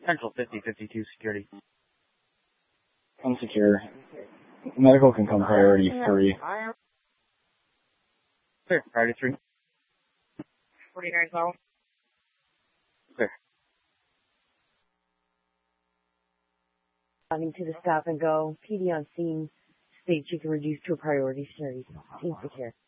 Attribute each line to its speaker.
Speaker 1: Central 5052 security.
Speaker 2: Unsecure. Medical can come priority 3.
Speaker 1: Clear. Priority 3.
Speaker 3: 49,000.
Speaker 1: Clear.
Speaker 4: Responding to the stop and go. PD on scene states you can reduce to a priority 30. Scene secure.